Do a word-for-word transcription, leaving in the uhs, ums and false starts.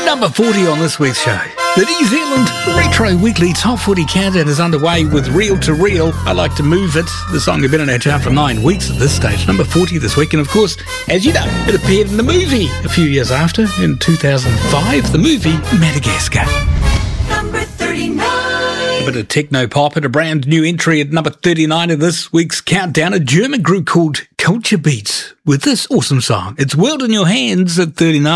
Number forty on this week's show. The New Zealand Retro Weekly Top forty Countdown is underway with Reel to Reel. I Like to Move It. The song had been in our chart for nine weeks at this stage. Number forty this week. And of course, as you know, it appeared in the movie a few years after, in two thousand five, the movie Madagascar. Number thirty-nine. A bit of techno pop and a brand new entry at number thirty-nine of this week's countdown. A German group called Culture Beats with this awesome song. It's World in Your Hands at thirty-nine.